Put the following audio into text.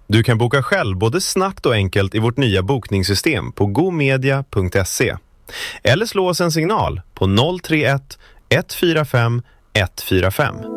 Du kan boka själv både snabbt och enkelt i vårt nya bokningssystem på gomedia.se. Eller slå oss en signal på 031 145 145.